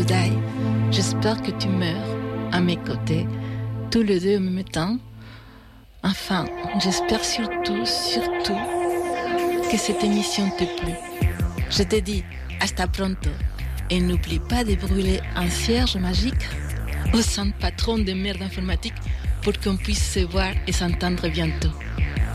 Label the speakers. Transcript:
Speaker 1: die. J'espère que tu meurs à mes côtés, tous les deux en même temps. Enfin, j'espère surtout que cette émission te plaît. Je te dis, hasta pronto. Et n'oublie pas de brûler un cierge magique au saint patron de merde informatique pour qu'on puisse se voir et s'entendre bientôt.